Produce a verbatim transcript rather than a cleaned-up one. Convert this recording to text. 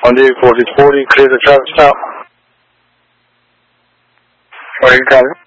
On the forty forty, clear the traffic stop. What are you calling?